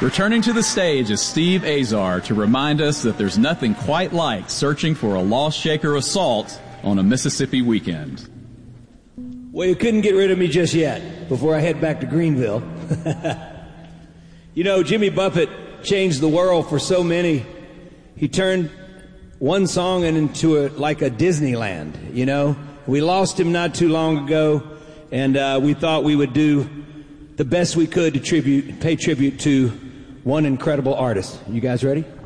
Returning to the stage is Steve Azar to remind us that there's nothing quite like searching for a lost Shaker assault on a Mississippi weekend. Well, you couldn't get rid of me just yet, before I head back to Greenville. You know, Jimmy Buffett changed the world for so many. He turned one song into like a Disneyland, you know. We lost him not too long ago, and we thought we would do the best we could to pay tribute to one incredible artist. You guys ready?